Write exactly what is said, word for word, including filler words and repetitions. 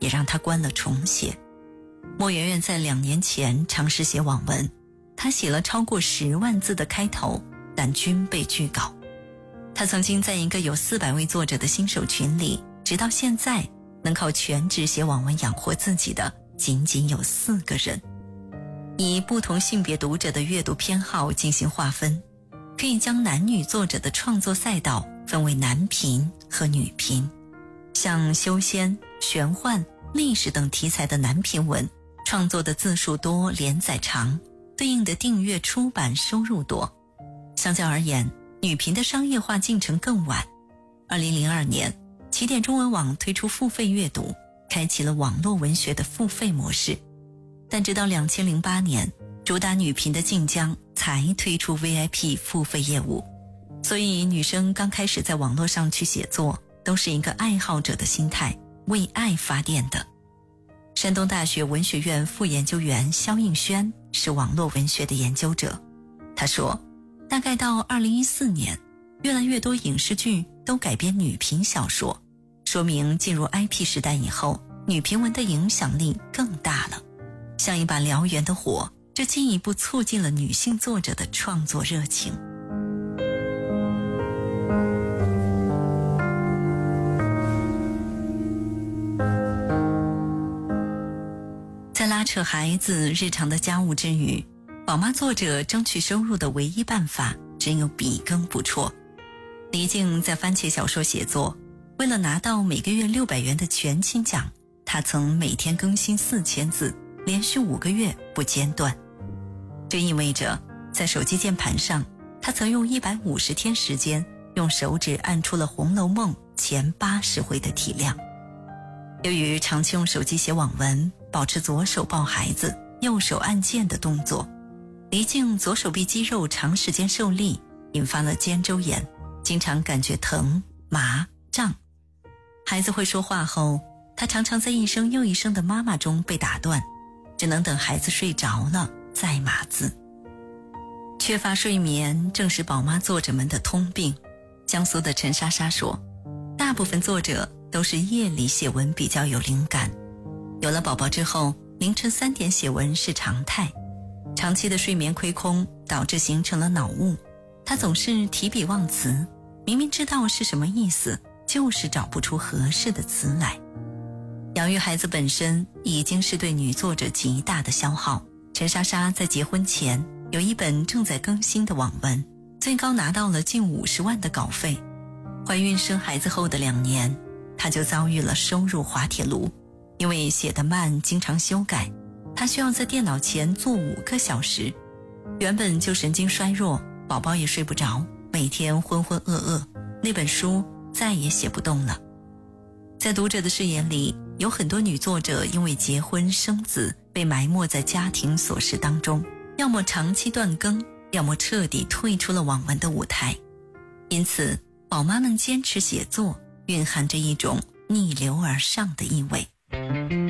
也让她关了重写。莫媛媛在两年前尝试写网文，她写了超过十万字的开头，但均被拒稿。她曾经在一个有四百位作者的新手群里，直到现在能靠全职写网文养活自己的仅仅有四个人。以不同性别读者的阅读偏好进行划分，可以将男女作者的创作赛道分为男频和女频。像修仙、玄幻、历史等题材的男频文，创作的字数多，连载长，对应的订阅出版收入多。相较而言，女频的商业化进程更晚。二零零二年，起点中文网推出付费阅读，开启了网络文学的付费模式。但直到二零零八年，主打女频的晋江才推出 V I P 付费业务。所以女生刚开始在网络上去写作，都是一个爱好者的心态，为爱发电的。山东大学文学院副研究员肖应轩是网络文学的研究者。他说，大概到二零一四年，越来越多影视剧都改编女频小说，说明进入 I P 时代以后，女频文的影响力更大了。像一把燎原的火，这进一步促进了女性作者的创作热情。在拉扯孩子日常的家务之余，宝妈作者争取收入的唯一办法只有笔耕不辍。黎静在番茄小说写作，为了拿到每个月六百元的全勤奖，她曾每天更新四千字，连续五个月不间断。这意味着在手机键盘上，她曾用一百五十天时间用手指按出了《红楼梦》前八十回的体量。由于长期用手机写网文，保持左手抱孩子右手按键的动作，黎静左手臂肌肉长时间受力，引发了肩周炎，经常感觉疼、麻、胀。孩子会说话后，他常常在一声又一声的妈妈中被打断，只能等孩子睡着了再码字。缺乏睡眠正是宝妈作者们的通病。江苏的陈莎莎说，大部分作者都是夜里写文比较有灵感，有了宝宝之后，凌晨三点写文是常态。长期的睡眠亏空导致形成了脑雾，他总是提笔忘词，明明知道是什么意思，就是找不出合适的词来。养育孩子本身已经是对女作者极大的消耗。陈莎莎在结婚前有一本正在更新的网文，最高拿到了近五十万的稿费。怀孕生孩子后的两年，她就遭遇了收入滑铁卢。因为写得慢，经常修改，她需要在电脑前坐五个小时。原本就神经衰弱，宝宝也睡不着，每天浑浑噩噩，那本书再也写不动了。在读者的视野里，有很多女作者因为结婚生子被埋没在家庭琐事当中，要么长期断更，要么彻底退出了网文的舞台。因此宝妈们坚持写作，蕴含着一种逆流而上的意味。